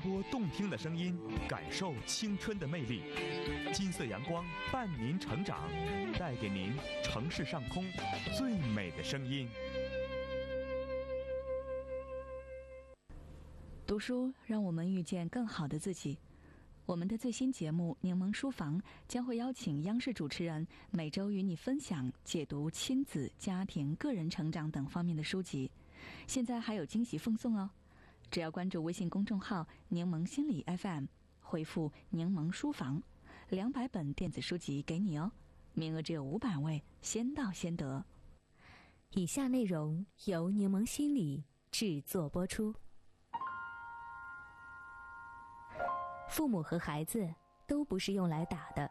播动听的声音，感受青春的魅力。金色阳光伴您成长，带给您城市上空最美的声音。 读书让我们遇见更好的自己。我们的最新节目《柠檬书房》将会邀请央视主持人每周与你分享解读亲子、家庭、个人成长等方面的书籍。现在还有惊喜奉送哦！只要关注微信公众号“柠檬心理 FM”， 回复“柠檬书房”，200本电子书籍给你哦，名额只有500位，先到先得。 以下内容由柠檬心理制作播出。父母和孩子都不是用来打的，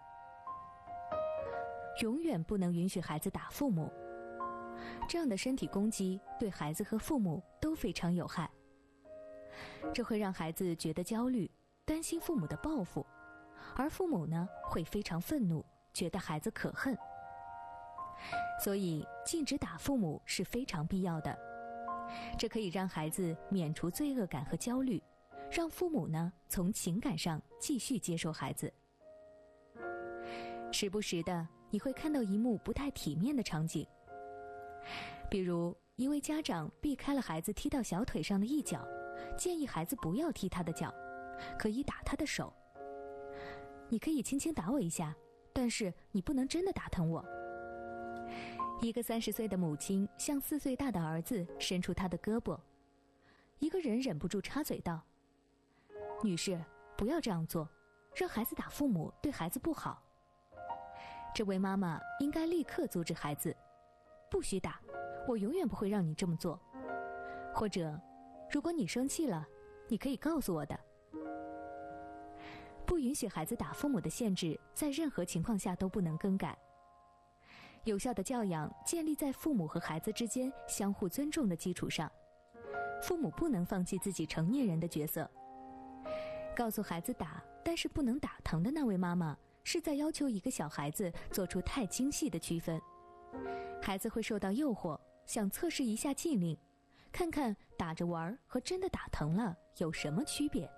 永远不能允许孩子打父母。这样的身体攻击对孩子和父母都非常有害，这会让孩子觉得焦虑，担心父母的报复，而父母呢，会非常愤怒，觉得孩子可恨。所以禁止打父母是非常必要的，这可以让孩子免除罪恶感和焦虑，让父母呢从情感上继续接受孩子。时不时的你会看到一幕不太体面的场景，比如一位家长避开了孩子踢到小腿上的一脚，建议孩子不要踢他的脚，可以打他的手。你可以轻轻打我一下，但是你不能真的打疼我。一个30岁的母亲向4岁大的儿子伸出他的胳膊，一个人忍不住插嘴道：女士，不要这样做，让孩子打父母对孩子不好。这位妈妈应该立刻阻止孩子，不许打，我永远不会让你这么做。或者，如果你生气了，你可以告诉我的。不允许孩子打父母的限制，在任何情况下都不能更改。有效的教养建立在父母和孩子之间相互尊重的基础上，父母不能放弃自己成年人的角色。告诉孩子打，但是不能打疼的那位妈妈，是在要求一个小孩子做出太精细的区分。孩子会受到诱惑，想测试一下禁令，看看打着玩和真的打疼了有什么区别。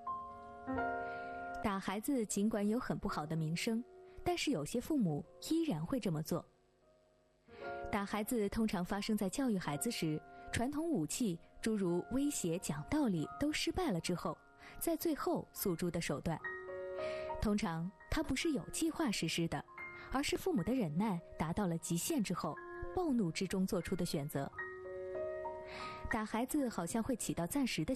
打孩子尽管有很不好的名声，但是有些父母依然会这么做。打孩子通常发生在教育孩子时，传统武器诸如威胁、讲道理都失败了之后，在最后诉诸的手段。通常它不是有计划实施的，而是父母的忍耐达到了极限之后，暴怒之中做出的选择。打孩子好像会起到暂时的